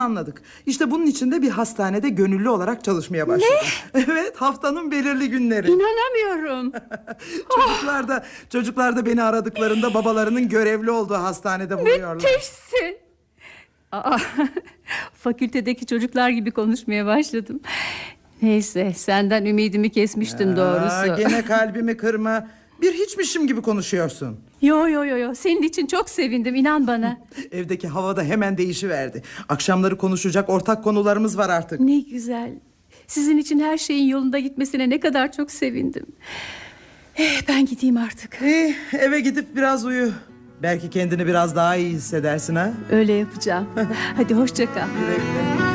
anladık. İşte bunun için de bir hastanede gönüllü olarak çalışmaya başladım. Evet, haftanın belirli günleri. İnanamıyorum. Çocuklar da beni aradıklarında babalarının görevli olduğu hastanede buluyorlar. Müthişsin. Aa, fakültedeki çocuklar gibi konuşmaya başladım. Neyse, senden ümidimi kesmiştim doğrusu. Gene kalbimi kırma. Bir hiçmişim gibi konuşuyorsun. Yo, senin için çok sevindim, inan bana. Evdeki hava da hemen değişiverdi. Akşamları konuşacak ortak konularımız var artık. Ne güzel. Sizin için her şeyin yolunda gitmesine ne kadar çok sevindim. Ben gideyim artık. Eve gidip biraz uyu. Belki kendini biraz daha iyi hissedersin ha. Öyle yapacağım. Hadi hoşça kal. Güle güle.